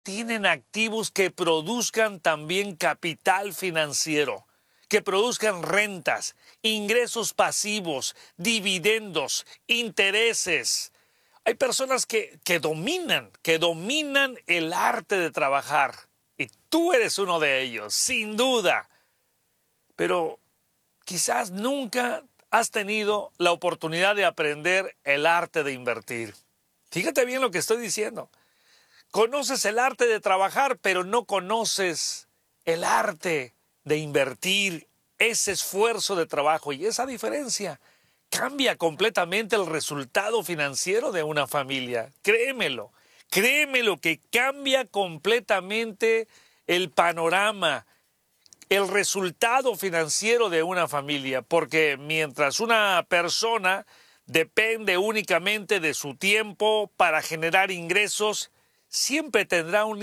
tienen activos que produzcan también capital financiero, que produzcan rentas, ingresos pasivos, dividendos, intereses. Hay personas que dominan el arte de trabajar. Y tú eres uno de ellos, sin duda. Pero quizás nunca has tenido la oportunidad de aprender el arte de invertir. Fíjate bien lo que estoy diciendo. Conoces el arte de trabajar, pero no conoces el arte de invertir, ese esfuerzo de trabajo. Y esa diferencia cambia completamente el resultado financiero de una familia. Créemelo que cambia completamente el panorama, el resultado financiero de una familia, porque mientras una persona depende únicamente de su tiempo para generar ingresos, siempre tendrá un